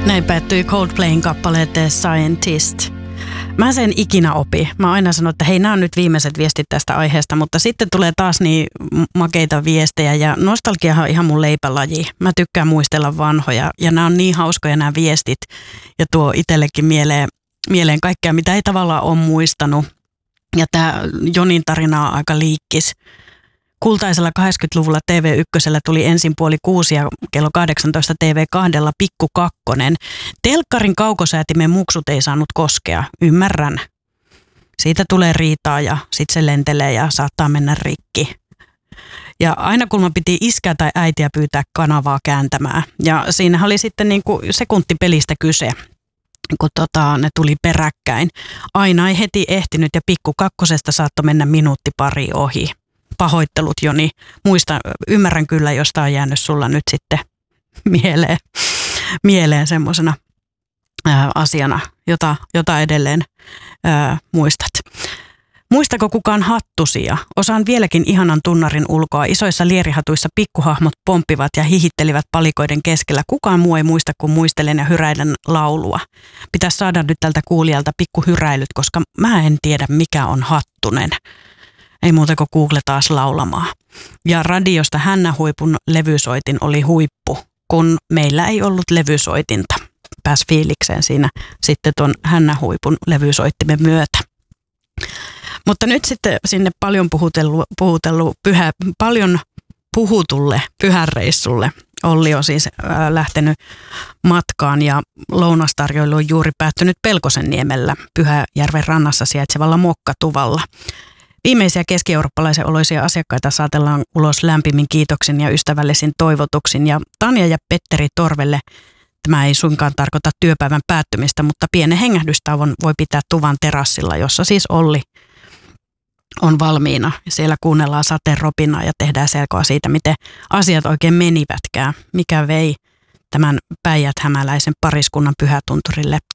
Näin päättyi Coldplayn kappale The Scientist. Mä sen ikinä opi. Mä aina sanon, että hei, nämä on nyt viimeiset viestit tästä aiheesta, mutta sitten tulee taas niin makeita viestejä ja nostalgiahan on ihan mun leipälaji. Mä tykkään muistella vanhoja ja nämä on niin hauskoja nämä viestit ja tuo itsellekin mieleen kaikkea, mitä ei tavallaan ole muistanut. Ja tämä Jonin tarina on aika liikkis. Kultaisella 80-luvulla TV1 tuli ensin 5:30 ja kello 18 TV2 Pikku Kakkonen. Telkkarin kaukosäätimen muksut ei saanut koskea, ymmärrän. Siitä tulee riitaa ja sitten se lentelee ja saattaa mennä rikki. Ja aina kun mä piti iskää tai äitiä pyytää kanavaa kääntämään. Ja siinä oli sitten niin kuin sekuntipelistä kyse, kun ne tuli peräkkäin. Aina ei heti ehtinyt ja Pikku Kakkosesta saattoi mennä minuutti pari ohi. Pahoittelut, Joni. Ymmärrän kyllä, jos tämä on jäänyt sulla nyt sitten mieleen semmoisena asiana, jota edelleen muistat. Muistako kukaan hattusia? Osaan vieläkin ihanan tunnarin ulkoa. Isoissa lierihatuissa pikkuhahmot pomppivat ja hihittelivät palikoiden keskellä. Kukaan muu ei muista, kun muistelen ja hyräilen laulua. Pitäisi saada nyt tältä kuulijalta pikkuhyräilyt, koska mä en tiedä, mikä on Hattunen. Ei muuta kuin Google taas laulamaan. Ja radiosta Hännänhuipun levysoitin oli huippu, kun meillä ei ollut levysoitinta. Pääsi fiilikseen siinä sitten tuon Hännänhuipun levysoittimen myötä. Mutta nyt sitten sinne paljon puhutulle pyhäreissulle. Olli on siis lähtenyt matkaan ja lounastarjoilu on juuri päättynyt Pelkosenniemellä Pyhäjärven rannassa sijaitsevalla Mokkatuvalla. Viimeisiä keski-eurooppalaisen oloisia asiakkaita saatellaan ulos lämpimin kiitoksin ja ystävällisin toivotuksin. Ja Tanja ja Petteri Torvelle tämä ei suinkaan tarkoita työpäivän päättymistä, mutta pienen hengähdystauon voi pitää tuvan terassilla, jossa siis Olli on valmiina. Siellä kuunnellaan sateen ropinaa ja tehdään selkoa siitä, miten asiat oikein menivätkään. Mikä vei tämän päijät-hämäläisen pariskunnan Pyhätunturille